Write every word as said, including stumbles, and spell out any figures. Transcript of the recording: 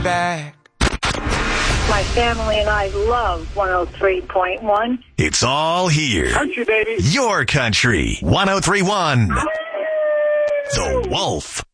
back. My family and I love one oh three point one. It's all here. Country, baby. Your country. one oh three point one. The Wolf.